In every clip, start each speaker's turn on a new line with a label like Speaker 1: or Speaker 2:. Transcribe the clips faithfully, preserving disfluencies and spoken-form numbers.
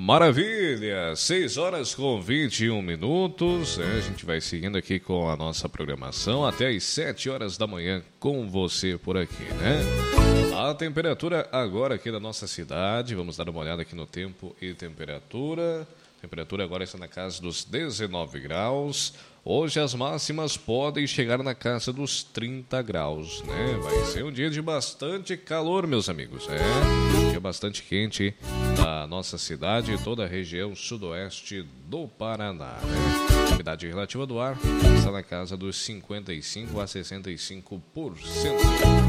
Speaker 1: Maravilha! seis horas com vinte e um minutos. Né? A gente vai seguindo aqui com a nossa programação até as sete horas da manhã com você por aqui, né? A temperatura agora aqui da nossa cidade, vamos dar uma olhada aqui no tempo e temperatura. A temperatura agora está na casa dos dezenove graus. Hoje as máximas podem chegar na casa dos trinta graus, né? Vai ser um dia de bastante calor, meus amigos. É, um dia bastante quente na nossa cidade e toda a região sudoeste do Paraná, né? A umidade relativa do ar está na casa dos cinquenta e cinco a sessenta e cinco por cento.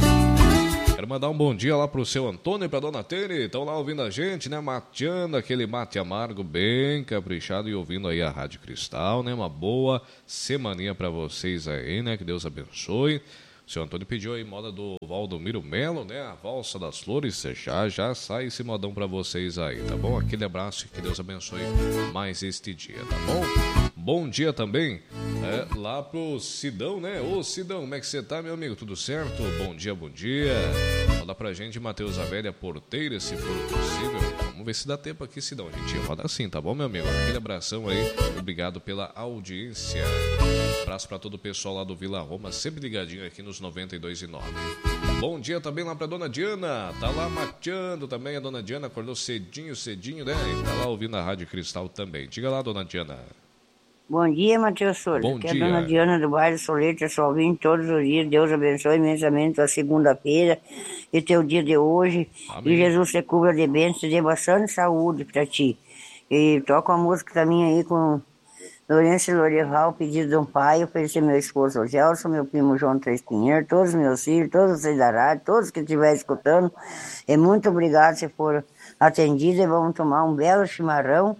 Speaker 1: Quero mandar um bom dia lá pro seu Antônio e pra dona Tere. Estão lá ouvindo a gente, né? Mateando aquele mate amargo bem caprichado e ouvindo aí a Rádio Cristal, né? Uma boa semaninha pra vocês aí, né? Que Deus abençoe. O seu Antônio pediu aí moda do Valdomiro Melo, né? A Valsa das Flores. Já, já sai esse modão pra vocês aí, tá bom? Aquele abraço e que Deus abençoe mais este dia, tá bom? Bom dia também é, lá pro Sidão, né? Ô Sidão, como é que você tá, meu amigo? Tudo certo? Bom dia, bom dia. Fala pra gente, Matheus Avélia Porteira, se for possível. Vamos ver se dá tempo aqui, Sidão. A gente roda assim, tá bom, meu amigo? Aquele abração aí. Obrigado pela audiência. Abraço pra todo o pessoal lá do Vila Roma, sempre ligadinho aqui nos noventa e dois e nove. Bom dia também lá pra dona Diana. Tá lá mateando também. A dona Diana acordou cedinho, cedinho, né? E tá lá ouvindo a Rádio Cristal também. Diga lá, dona Diana.
Speaker 2: Bom dia, Matheus Souza.
Speaker 1: Bom
Speaker 2: Aqui
Speaker 1: dia.
Speaker 2: é a dona Diana do bairro Solete, eu só vim todos os dias. Deus abençoe imensamente a segunda-feira e teu dia de hoje.
Speaker 1: Amém.
Speaker 2: E Jesus te cubra de bênçãos e dê bastante saúde pra ti. E toca uma música também aí com Lourenço e Lorival, pedido de um pai. Eu ofereci meu esposo Gelson, meu primo João Três Pinheiro, todos os meus filhos, todos vocês da rádio, todos que estiverem escutando. E muito obrigado se for atendido e vamos tomar um belo chimarrão.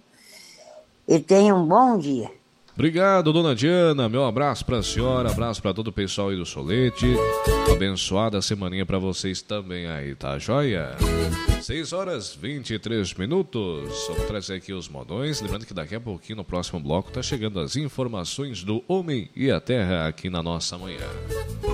Speaker 2: E tenha um bom dia.
Speaker 1: Obrigado, dona Diana. Meu abraço pra senhora, abraço pra todo o pessoal aí do Solete. Abençoada semaninha pra vocês também aí, tá joia? seis horas e vinte e três minutos. Vamos trazer aqui os modões. Lembrando que daqui a pouquinho, no próximo bloco, tá chegando as informações do Homem e a Terra aqui na nossa manhã.